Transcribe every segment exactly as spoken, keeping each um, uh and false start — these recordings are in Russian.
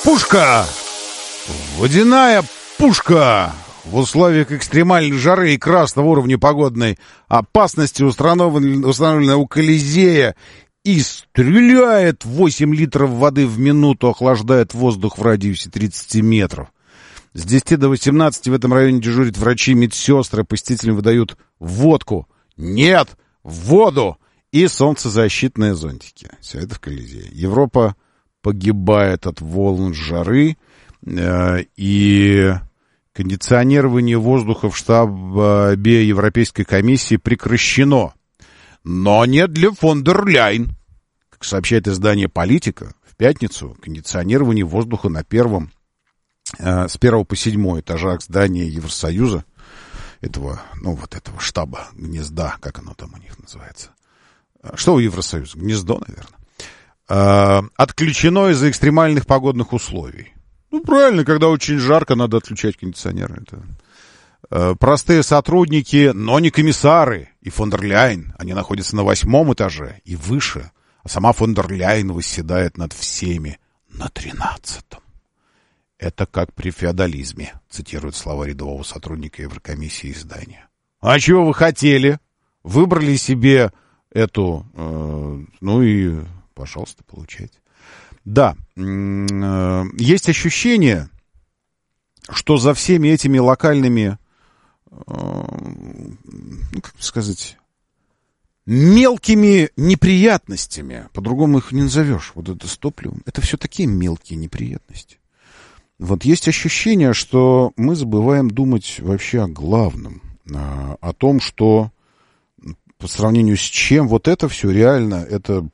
Пушка! Водяная пушка! В условиях экстремальной жары и красного уровня погодной опасности, установленной у Колизея, и стреляет восемь литров воды в минуту, охлаждает воздух в радиусе тридцати метров. С десяти до восемнадцати в этом районе дежурят врачи, медсестры, посетителям выдают водку. Нет! Воду! И солнцезащитные зонтики. Все это в Колизее. Европа погибает от волн жары, э, и кондиционирование воздуха в штабе Европейской комиссии прекращено. Но не для фон дер Ляйн. Как сообщает издание «Политика», в пятницу кондиционирование воздуха на первом, э, с первого по седьмой этажах здания Евросоюза, этого, ну, вот этого штаба, гнезда, как оно там у них называется. Что у Евросоюза? Гнездо, наверное. Э, отключено из-за экстремальных погодных условий. Ну, правильно, когда очень жарко, надо отключать кондиционеры. Это... Э, простые сотрудники, но не комиссары. И фон дер Ляйн, они находятся на восьмом этаже и выше. А сама фон дер Ляйн восседает над всеми на тринадцатом. Это как при феодализме, цитирует слова рядового сотрудника Еврокомиссии издания. А чего вы хотели? Выбрали себе эту, э, ну и, пожалуйста, получайте. Да, э, есть ощущение, что за всеми этими локальными, э, ну, как сказать, мелкими неприятностями, по-другому их не назовешь, вот это с топливом, это все такие мелкие неприятности. Вот есть ощущение, что мы забываем думать вообще о главном, о, о том, что по сравнению с чем вот это все реально, это...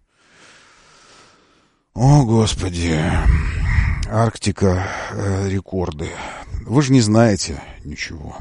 О, Господи, Арктика, э, рекорды. Вы же не знаете ничего.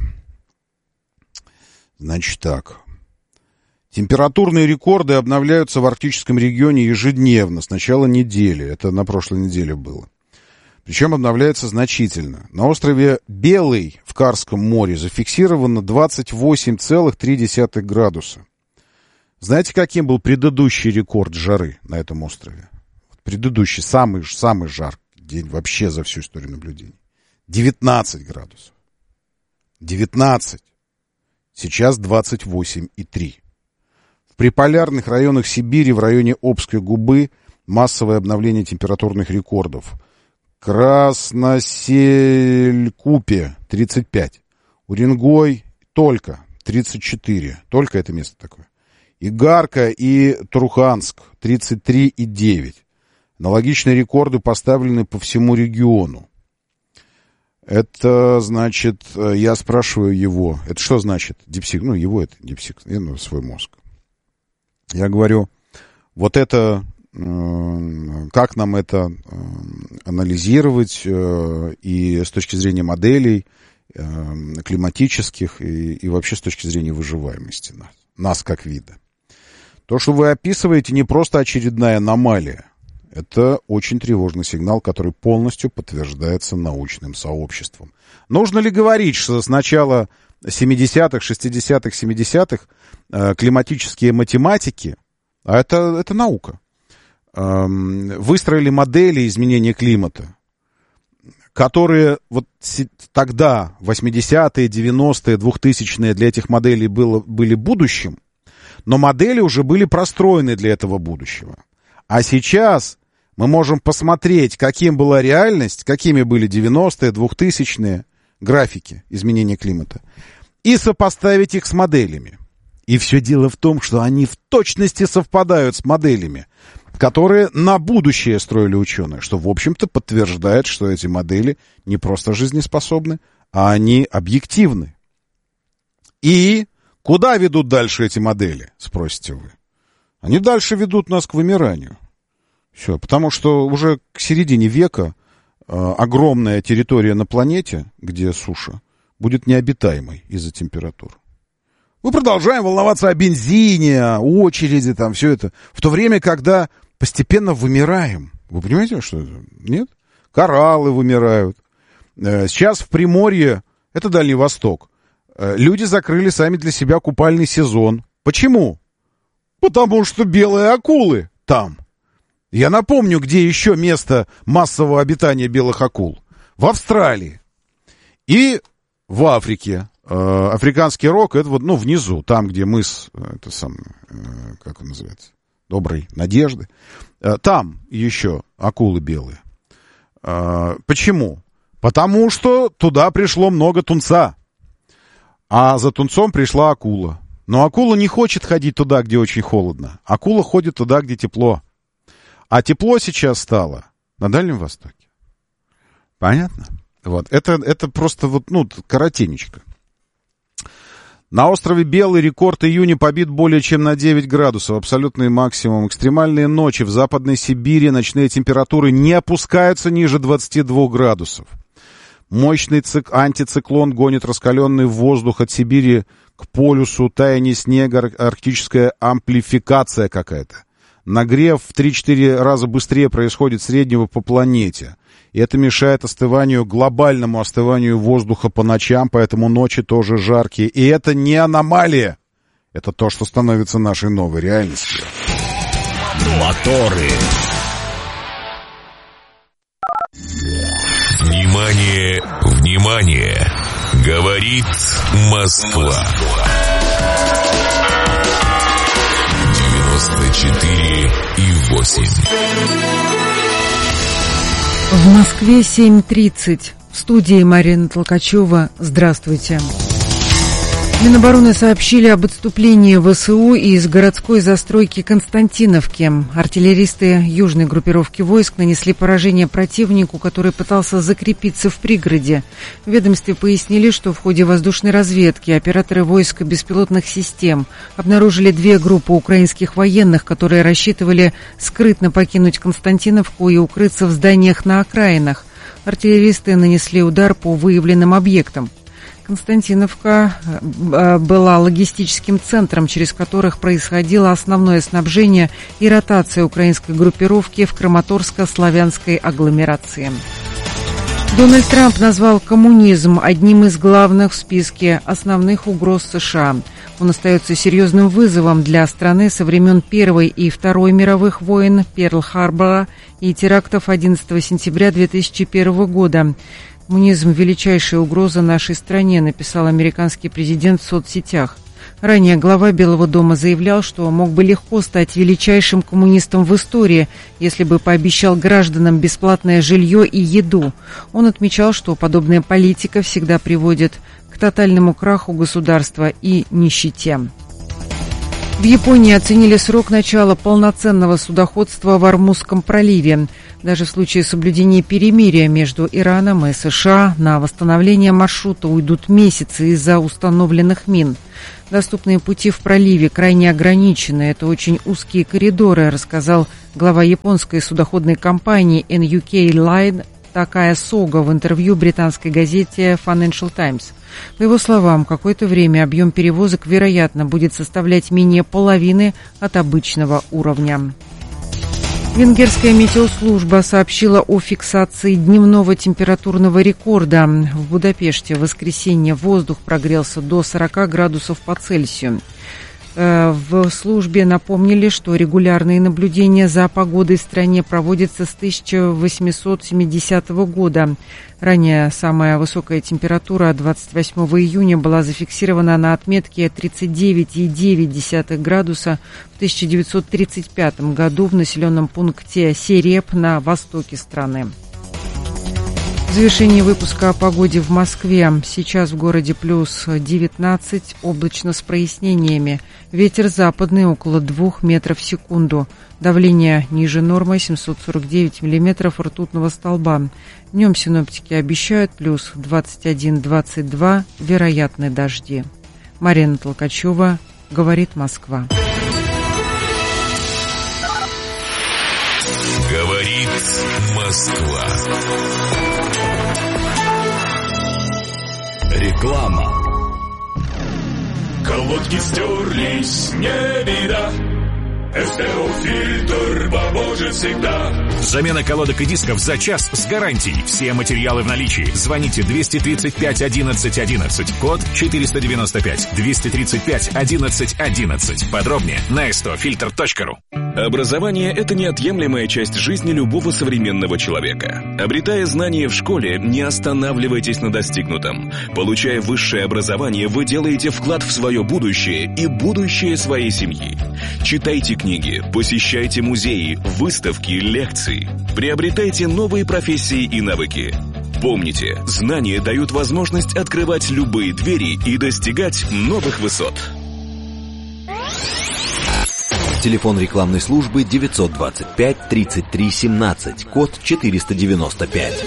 Значит так. Температурные рекорды обновляются в арктическом регионе ежедневно с начала недели. Это на прошлой неделе было. Причем обновляется значительно. На острове Белый в Карском море зафиксировано двадцать восемь целых три десятых градуса. Знаете, каким был предыдущий рекорд жары на этом острове? Предыдущий, самый, самый жаркий день вообще за всю историю наблюдений. девятнадцать градусов. девятнадцать. Сейчас двадцать восемь и три. В приполярных районах Сибири, в районе Обской губы, массовое обновление температурных рекордов. Красноселькупе тридцать пять. Уренгой только тридцать четыре. Только это место такое. Игарка и Труханск тридцать три и девять. Аналогичные рекорды поставлены по всему региону. Это значит, я спрашиваю его, это что значит? Дипсик, ну его это дипсик, ну, свой мозг. Я говорю, вот это, как нам это анализировать и с точки зрения моделей климатических, и, и вообще с точки зрения выживаемости нас, нас как вида. То, что вы описываете, не просто очередная аномалия. Это очень тревожный сигнал, который полностью подтверждается научным сообществом. Нужно ли говорить, что с начала семидесятых, шестидесятых, семидесятых э, климатические математики, а это, это наука, э, выстроили модели изменения климата, которые вот тогда, восьмидесятые, девяностые, двухтысячные для этих моделей было, были будущим, но модели уже были простроены для этого будущего. А сейчас мы можем посмотреть, каким была реальность, какими были девяностые, двухтысячные графики изменения климата, и сопоставить их с моделями. И все дело в том, что они в точности совпадают с моделями, которые на будущее строили ученые, что, в общем-то, подтверждает, что эти модели не просто жизнеспособны, а они объективны. И куда ведут дальше эти модели, спросите вы? Они дальше ведут нас к вымиранию. Все, потому что уже к середине века э, огромная территория на планете, где суша, будет необитаемой из-за температур. Мы продолжаем волноваться о бензине, о очереди, там, все это, в то время, когда постепенно вымираем. Вы понимаете, что это? Нет? Кораллы вымирают. Э, сейчас в Приморье, это Дальний Восток, э, люди закрыли сами для себя купальный сезон. Почему? Потому что белые акулы там. Я напомню, где еще место массового обитания белых акул. В Австралии и в Африке. Э, африканский рог, это вот, ну, внизу, там, где мыс, это сам, э, как он называется, Доброй Надежды. Э, там еще акулы белые. Э, почему? Потому что туда пришло много тунца. А за тунцом пришла акула. Но акула не хочет ходить туда, где очень холодно. Акула ходит туда, где тепло. А тепло сейчас стало на Дальнем Востоке. Понятно? Вот. Это, это просто вот, ну, коротенечко. На острове Белый рекорд июня побит более чем на девять градусов. Абсолютный максимум. Экстремальные ночи в Западной Сибири. Ночные температуры не опускаются ниже двадцати двух градусов. Мощный цик- антициклон гонит раскаленный воздух от Сибири к полюсу, таяние снега, арктическая амплификация какая-то. Нагрев в три-четыре раза быстрее происходит среднего по планете. И это мешает остыванию, глобальному остыванию воздуха по ночам, поэтому ночи тоже жаркие. И это не аномалия. Это то, что становится нашей новой реальностью. Моторы. Внимание, внимание! Говорит Москва. девяносто четыре и восемь. В Москве семь тридцать. В студии Марина Толкачева. Здравствуйте. Минобороны сообщили об отступлении ВСУ из городской застройки Константиновки. Артиллеристы южной группировки войск нанесли поражение противнику, который пытался закрепиться в пригороде. В ведомстве пояснили, что в ходе воздушной разведки операторы войск беспилотных систем обнаружили две группы украинских военных, которые рассчитывали скрытно покинуть Константиновку и укрыться в зданиях на окраинах. Артиллеристы нанесли удар по выявленным объектам. Константиновка была логистическим центром, через которых происходило основное снабжение и ротация украинской группировки в Краматорско-славянской агломерации. Дональд Трамп назвал коммунизм одним из главных в списке основных угроз США. Он остается серьезным вызовом для страны со времен Первой и Второй мировых войн, Перл-Харбора и терактов одиннадцатого сентября две тысячи первого года. «Коммунизм – величайшая угроза нашей стране», написал американский президент в соцсетях. Ранее глава Белого дома заявлял, что мог бы легко стать величайшим коммунистом в истории, если бы пообещал гражданам бесплатное жилье и еду. Он отмечал, что подобная политика всегда приводит к тотальному краху государства и нищете. В Японии оценили срок начала полноценного судоходства в Ормузском проливе. Даже в случае соблюдения перемирия между Ираном и США на восстановление маршрута уйдут месяцы из-за установленных мин. Доступные пути в проливе крайне ограничены. Это очень узкие коридоры, рассказал глава японской судоходной компании эн ю кей Line Такая Сога в интервью британской газете Financial Times. По его словам, какое-то время объем перевозок, вероятно, будет составлять менее половины от обычного уровня. Венгерская метеослужба сообщила о фиксации дневного температурного рекорда. В Будапеште в воскресенье воздух прогрелся до сорока градусов по Цельсию. В службе напомнили, что регулярные наблюдения за погодой в стране проводятся с тысяча восемьсот семидесятого года. Ранее самая высокая температура двадцать восьмого июня была зафиксирована на отметке тридцать девять и девять десятых градуса в тысяча девятьсот тридцать пятом году в населенном пункте Сереп на востоке страны. В завершении выпуска о погоде в Москве. Сейчас в городе плюс девятнадцать, облачно с прояснениями. Ветер западный около двух метров в секунду. Давление ниже нормы семьсот сорок девять миллиметров ртутного столба. Днем синоптики обещают плюс двадцать один - двадцать два, вероятны дожди. Марина Толкачева, говорит Москва. Говорит Москва. Реклама. Колодки стерлись, не беда. эс тэ о-фильтр поможет всегда. Замена колодок и дисков за час с гарантией. Все материалы в наличии. Звоните двести тридцать пять одиннадцать одиннадцать, код четыреста девяносто пять, двести тридцать пять одиннадцать одиннадцать. Подробнее на эс тэ о фильтр точка ру. Образование – это неотъемлемая часть жизни любого современного человека. Обретая знания в школе, не останавливайтесь на достигнутом. Получая высшее образование, вы делаете вклад в свое будущее и будущее своей семьи. Читайте книги, посещайте музеи, выставки, лекции. Приобретайте новые профессии и навыки. Помните, знания дают возможность открывать любые двери и достигать новых высот. Телефон рекламной службы девятьсот двадцать пять тридцать три семнадцать, код четыреста девяносто пять.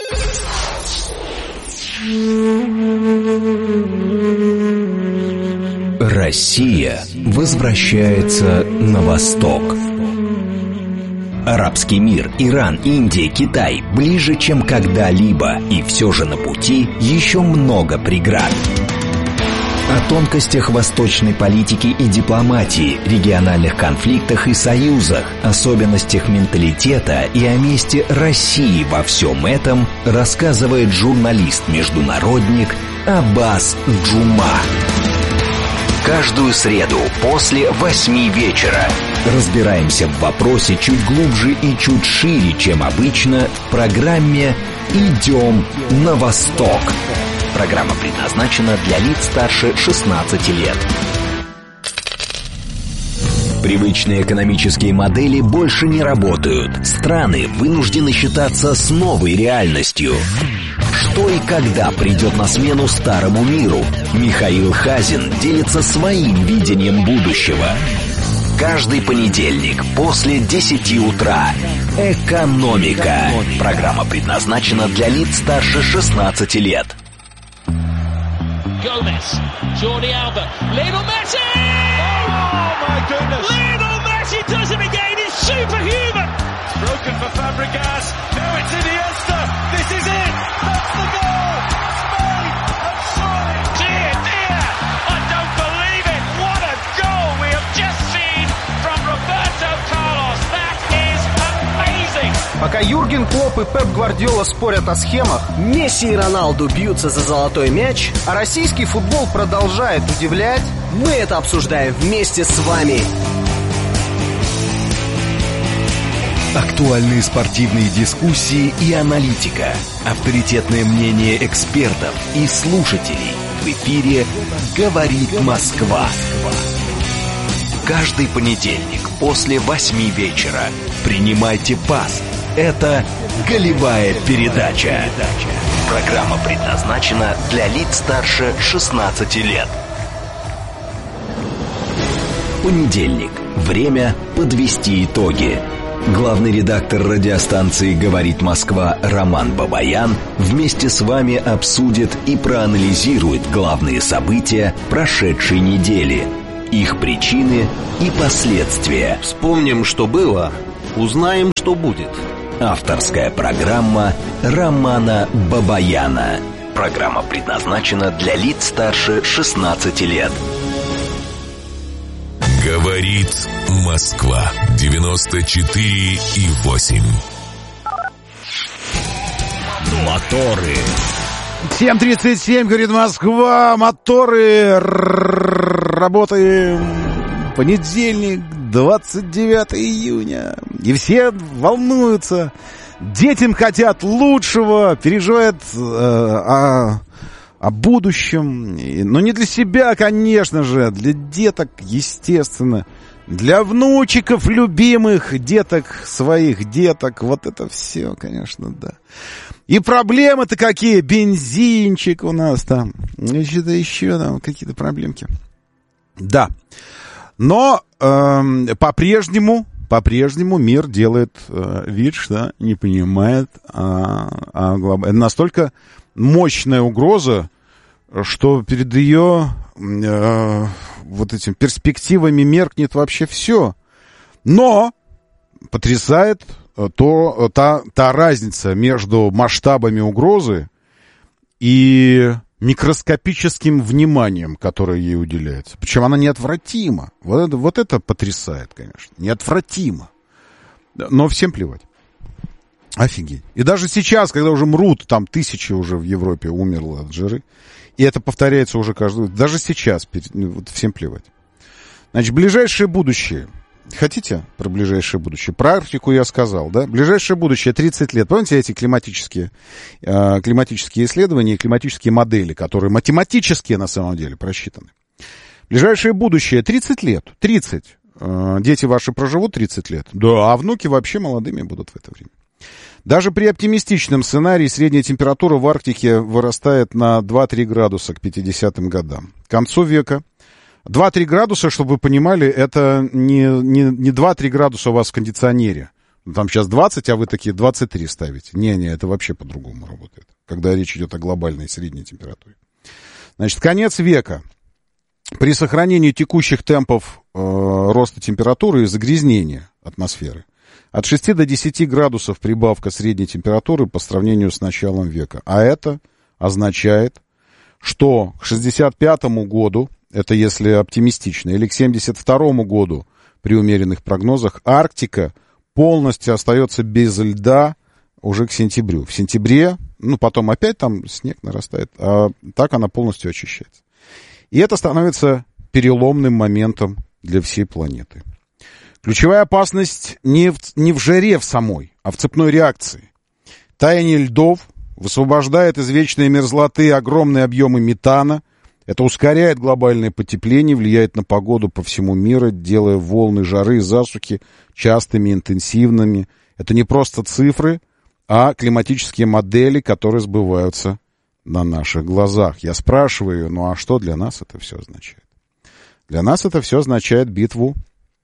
Россия возвращается на восток. Арабский мир, Иран, Индия, Китай ближе, чем когда-либо, и все же на пути еще много преград. О тонкостях восточной политики и дипломатии, региональных конфликтах и союзах, особенностях менталитета и о месте России во всем этом рассказывает журналист-международник Аббас Джума. Каждую среду после восьми вечера разбираемся в вопросе чуть глубже и чуть шире, чем обычно, в программе «Идем на восток». Программа предназначена для лиц старше шестнадцати лет. Привычные экономические модели больше не работают. Страны вынуждены считаться с новой реальностью. Что и когда придет на смену старому миру? Михаил Хазин делится своим видением будущего. Каждый понедельник после десяти утра. «Экономика». Программа предназначена для лиц старше шестнадцати лет. Gomez, Jordi Alba, Lionel Messi! Oh my goodness! Lionel Messi does it again, he's superhuman! It's broken for Fabregas, now it's Iniesta, this is it! That's the goal! Spain have soared! Dear, dear, I don't believe it! What a goal we have just seen from Roberto Carlos! That is amazing! Пока Юрген Клопп и Пеп Гвардиола спорят о схемах, Месси и Роналду бьются за золотой мяч, а российский футбол продолжает удивлять, мы это обсуждаем вместе с вами. Актуальные спортивные дискуссии и аналитика, авторитетное мнение экспертов и слушателей. В эфире «Говорит Москва». Каждый понедельник после восьми вечера принимайте пас. Это «Голевая передача». Программа предназначена для лиц старше шестнадцати лет. Понедельник. Время подвести итоги. Главный редактор радиостанции «Говорит Москва» Роман Бабаян вместе с вами обсудит и проанализирует главные события прошедшей недели, их причины и последствия. Вспомним, что было, узнаем, что будет. Авторская программа Романа Бабаяна. Программа предназначена для лиц старше шестнадцати лет. Говорит Москва. девяносто четыре и восемь. Моторы. семь тридцать семь, говорит Москва. Моторы. Работаем. Понедельник, двадцать девятого июня. И все волнуются. Детям хотят лучшего. Переживают э, о, о будущем. Но не для себя, конечно же. Для деток, естественно. Для внучиков любимых. Деток своих деток. Вот это все, конечно, да. И проблемы-то какие. Бензинчик у нас там. Что-то еще там. Какие-то проблемки. Да. Но э, по-прежнему, по-прежнему мир делает э, вид, что не понимает. А, а глоб... Это настолько мощная угроза, что перед ее э, вот этими перспективами меркнет вообще все. Но потрясает то, та, та разница между масштабами угрозы и микроскопическим вниманием, которое ей уделяется. Причем она неотвратима. Вот это, вот это потрясает, конечно. Неотвратимо. Но всем плевать. Офигеть. И даже сейчас, когда уже мрут, там тысячи уже в Европе умерло от жары, и это повторяется уже каждый... Даже сейчас вот, всем плевать. Значит, ближайшее будущее. Хотите про ближайшее будущее? Про Арктику я сказал, да? Ближайшее будущее тридцать лет. Помните эти климатические, э, климатические исследования, климатические модели, которые математически на самом деле просчитаны? Ближайшее будущее тридцать лет. тридцать. Э, дети ваши проживут тридцать лет. Да, а внуки вообще молодыми будут в это время. Даже при оптимистичном сценарии средняя температура в Арктике вырастает на два-три градуса к пятидесятым годам. К концу века два-три градуса, чтобы вы понимали, это не, не, не два-три градуса у вас в кондиционере. Там сейчас двадцать, а вы такие двадцать три ставите. Не-не, это вообще по-другому работает, когда речь идет о глобальной средней температуре. Значит, конец века. При сохранении текущих темпов э, роста температуры и загрязнения атмосферы от шести до десяти градусов прибавка средней температуры по сравнению с началом века. А это означает, что к шестьдесят пятому году, это если оптимистично, или к семьдесят второму году при умеренных прогнозах, Арктика полностью остается без льда уже к сентябрю. В сентябре, ну потом опять там снег нарастает, а так она полностью очищается. И это становится переломным моментом для всей планеты. Ключевая опасность не в, не в жаре в самой, а в цепной реакции. Таяние льдов высвобождает из вечной мерзлоты огромные объемы метана. Это ускоряет глобальное потепление, влияет на погоду по всему миру, делая волны жары и засухи частыми, интенсивными. Это не просто цифры, а климатические модели, которые сбываются на наших глазах. Я спрашиваю, ну а что для нас это все означает? Для нас это все означает битву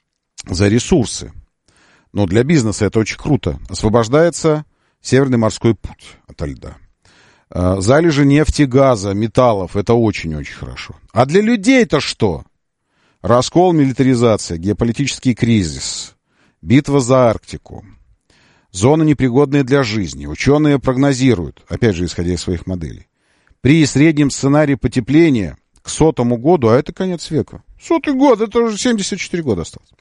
за ресурсы. Но для бизнеса это очень круто. Освобождается Северный морской путь ото льда. Залежи нефти, газа, металлов. Это очень-очень хорошо. А для людей-то что? Раскол, милитаризация, геополитический кризис, битва за Арктику, зона, непригодная для жизни. Ученые прогнозируют, опять же, исходя из своих моделей, при среднем сценарии потепления к сотому году, а это конец века. Сотый год, это уже семьдесят четыре года осталось.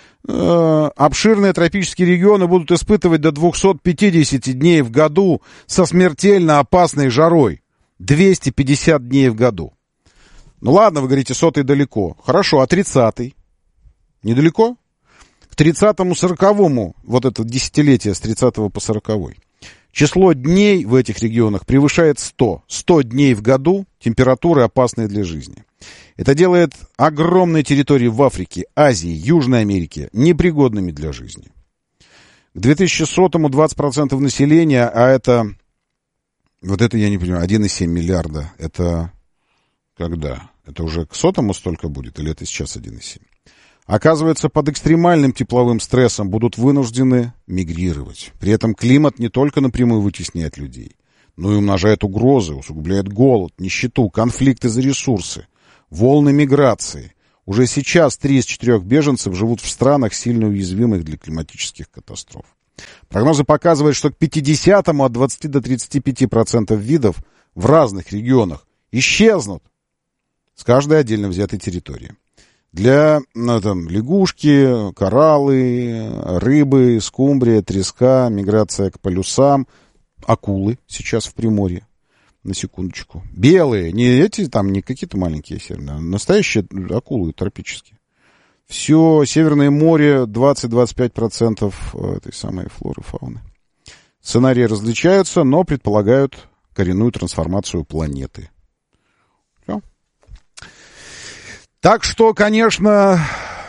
Обширные тропические регионы будут испытывать до двухсот пятидесяти дней в году со смертельно опасной жарой. двести пятьдесят дней в году. Ну ладно, вы говорите, сотый далеко. Хорошо, а тридцатый? Недалеко? К тридцатому, сороковому, вот это десятилетие с тридцатого по сороковой, число дней в этих регионах превышает сто. сто дней в году температуры, опасные для жизни. Это делает огромные территории в Африке, Азии, Южной Америке непригодными для жизни. К две тысячи сотому двадцать процентов населения, а это, вот это я не понимаю, один и семь миллиарда, это когда? Это уже к сотому столько будет, или это сейчас один и семь? Оказывается, под экстремальным тепловым стрессом будут вынуждены мигрировать. При этом климат не только напрямую вытесняет людей, но и умножает угрозы, усугубляет голод, нищету, конфликты за ресурсы, волны миграции. Уже сейчас три из четырех беженцев живут в странах, сильно уязвимых для климатических катастроф. Прогнозы показывают, что к пятидесятому от двадцати до тридцати пяти процентов видов в разных регионах исчезнут с каждой отдельно взятой территории. Для ну, там, лягушки, кораллы, рыбы, скумбрия, треска, миграция к полюсам, акулы сейчас в Приморье. На секундочку. Белые, не эти там, не какие-то маленькие северные, а настоящие акулы тропические. Все, Северное море, двадцать-двадцать пять процентов этой самой флоры, фауны. Сценарии различаются, но предполагают коренную трансформацию планеты. Все. Так что, конечно...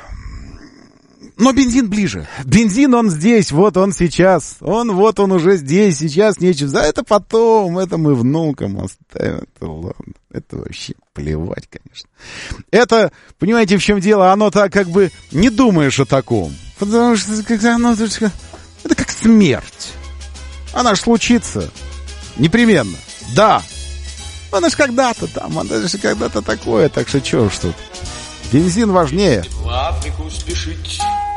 Но бензин ближе. Бензин, он здесь, вот он сейчас. Он, вот он уже здесь, сейчас нечего. Да это потом, это мы внукам оставим. Это ладно, это вообще плевать, конечно. Это, понимаете, в чем дело? Оно так как бы не думаешь о таком. Потому что когда оно, это как смерть. Она ж случится. Непременно. Да. Она ж когда-то там, она же когда-то такое. Так что чё ж тут. Бензин важнее. В Африку спешить